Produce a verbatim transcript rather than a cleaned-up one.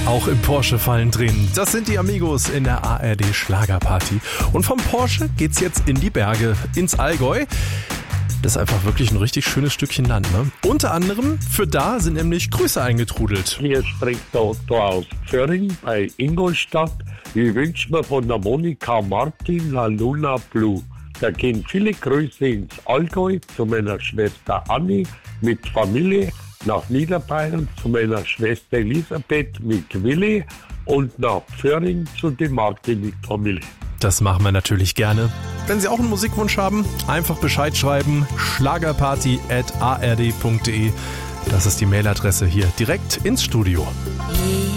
Auch im Porsche fallen Tränen. Das sind die Amigos in der A R D Schlagerparty. Und vom Porsche geht's jetzt in die Berge, ins Allgäu. Das ist einfach wirklich ein richtig schönes Stückchen Land, ne? Unter anderem für da sind nämlich Grüße eingetrudelt. Hier spricht der Otto aus Pförring bei Ingolstadt. Ich wünsche mir von der Monika Martin La Luna Blue. Da gehen viele Grüße ins Allgäu zu meiner Schwester Anni mit Familie, nach Niederbayern zu meiner Schwester Elisabeth mit Willi und nach Pförring zu dem Martin mit Familie. Das machen wir natürlich gerne. Wenn Sie auch einen Musikwunsch haben, einfach Bescheid schreiben. schlagerparty at a r d punkt d e. Das ist die Mailadresse hier direkt ins Studio.